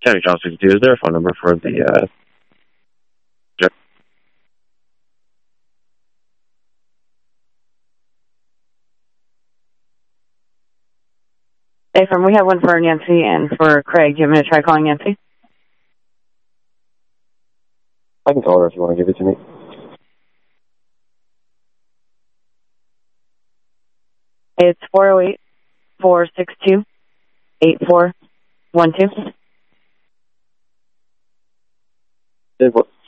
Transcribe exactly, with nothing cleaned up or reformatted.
County Job sixty-two, is there a phone number for the, uh, Hey, from we have one for Nancy and for Craig. Do you want me to try calling Nancy? I can call her if you want to give it to me. It's four oh eight, four six two, eight four one two. Dave, what?